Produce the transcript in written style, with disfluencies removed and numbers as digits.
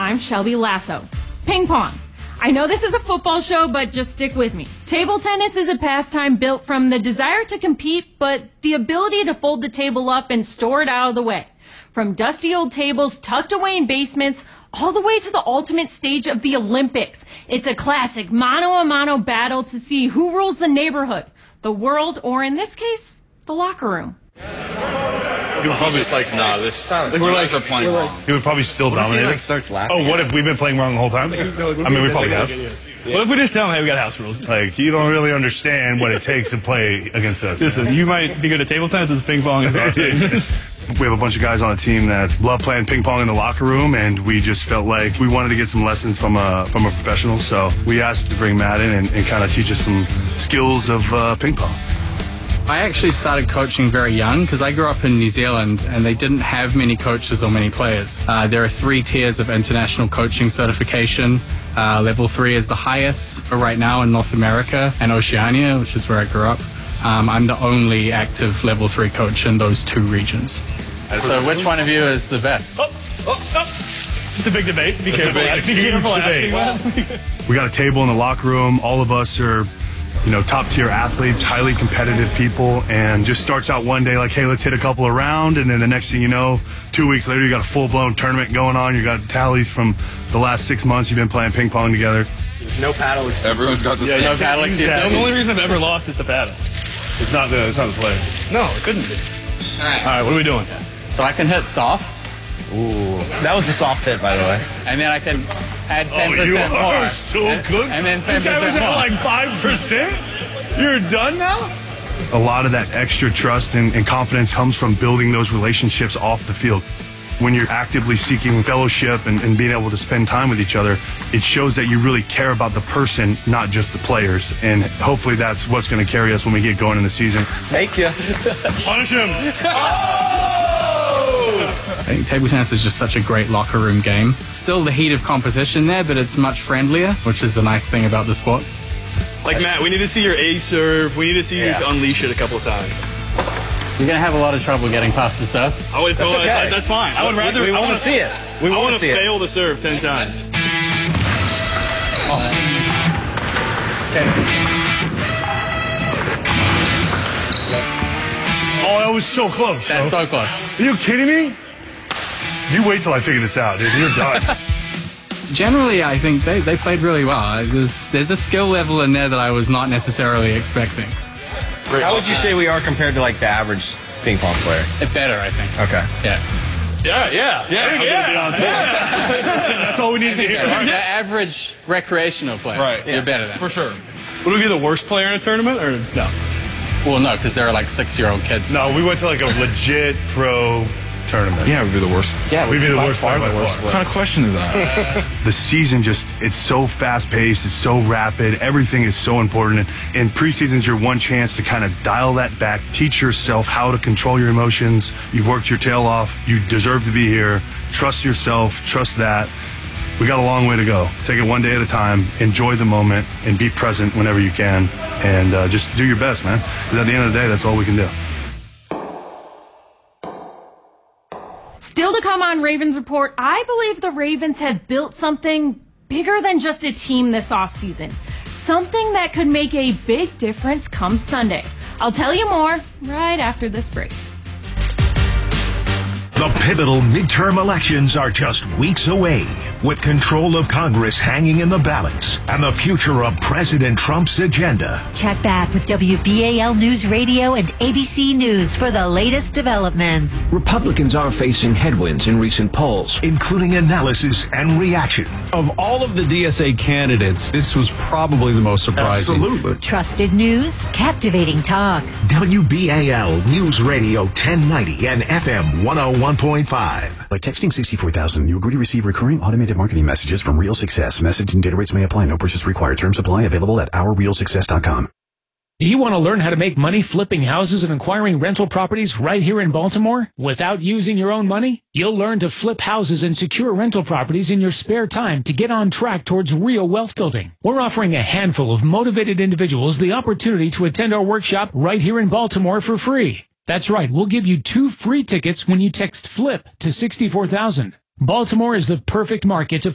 I'm Shelby Lasso. Ping pong. I know this is a football show, but just stick with me. Table tennis is a pastime built from the desire to compete, but the ability to fold the table up and store it out of the way. From dusty old tables tucked away in basements, all the way to the ultimate stage of the Olympics. It's a classic mano-a-mano battle to see who rules the neighborhood, the world, or in this case, the locker room. He would probably just nah, this we're like are playing wrong. He would probably still dominate it. Starts laughing. Oh, what if we've been playing wrong the whole time? I mean, we probably have. What if we just tell him, hey, we got house rules? Like, you don't really understand what it takes to play against us. Listen, you might be good at table tennis, as ping pong is our thing. We have a bunch of guys on the team that love playing ping pong in the locker room, and we just felt like we wanted to get some lessons from a professional. So we asked to bring Matt in and kind of teach us some skills of ping pong. I actually started coaching very young because I grew up in New Zealand and they didn't have many coaches or many players. There are 3 tiers of international coaching certification. Level 3 is the highest for right now in North America and Oceania, which is where I grew up. I'm the only active level 3 coach in those 2 regions. So which one of you is the best? It's a big debate. Be careful asking. We got a table in the locker room. All of us are top tier athletes, highly competitive people, and just starts out one day like, hey, let's hit a couple around, and then the next thing you know, 2 weeks later, you got a full-blown tournament going on. You got tallies from the last 6 months you've been playing ping pong together. There's no paddle excuse. Everyone's got the same. No paddle excuse. The only reason I've ever lost is the paddle. It's not the play. No, it couldn't be. All right, what are we doing? So I can hit soft. Ooh. That was a soft hit, by the way. And then I can add 10% you are more. so good. And then 10% This guy was more. at like 5%? You're done now? A lot of that extra trust and confidence comes from building those relationships off the field. When you're actively seeking fellowship and being able to spend time with each other, it shows that you really care about the person, not just the players. And hopefully that's what's going to carry us when we get going in the season. Thank you. Punish him. I think table tennis is just such a great locker room game. Still the heat of competition there, but it's much friendlier, which is the nice thing about the sport. Like, Matt, we need to see your A serve. We need to see you unleash it a couple of times. You're going to have a lot of trouble getting past the serve. Oh, that's fine. I would rather. We want to see it. I want to fail the serve 10 times. Oh. Okay. Oh, that was so close. That's so close. Are you kidding me? You wait till I figure this out, dude. You're done. Generally, I think they played really well. There's a skill level in there that I was not necessarily expecting. How would you say we are compared to like the average ping pong player? Better, I think. Okay. Yeah. That's all we need to hear. The average recreational player. Right. You're better than. For sure. Would we be the worst player in a tournament, or no? Well, no, because there are like 6-year-old kids. No, we went to like a legit pro tournament. Yeah, we'd be the worst. Yeah, we'd be the worst player by far. What kind of question is that? The season it's so fast-paced, it's so rapid, everything is so important. And preseason's your one chance to kind of dial that back, teach yourself how to control your emotions. You've worked your tail off. You deserve to be here. Trust yourself. Trust that. We got a long way to go. Take it one day at a time. Enjoy the moment and be present whenever you can. And just do your best, man. Because at the end of the day, that's all we can do. Still to come on Ravens Report, I believe the Ravens have built something bigger than just a team this offseason. Something that could make a big difference come Sunday. I'll tell you more right after this break. The pivotal midterm elections are just weeks away, with control of Congress hanging in the balance and the future of President Trump's agenda. Check back with WBAL News Radio and ABC News for the latest developments. Republicans are facing headwinds in recent polls, including analysis and reaction. Of all of the DSA candidates, this was probably the most surprising. Absolutely. Trusted news, captivating talk. WBAL News Radio 1090 and FM 101.5. By texting 64,000, you agree to receive recurring automated marketing messages from Real Success. Message and data rates may apply. No purchase required. Terms apply. Available at ourrealsuccess.com. Do you want to learn how to make money flipping houses and acquiring rental properties right here in Baltimore without using your own money? You'll learn to flip houses and secure rental properties in your spare time to get on track towards real wealth building. We're offering a handful of motivated individuals the opportunity to attend our workshop right here in Baltimore for free. That's right, we'll give you 2 free tickets when you text FLIP to 64,000. Baltimore is the perfect market to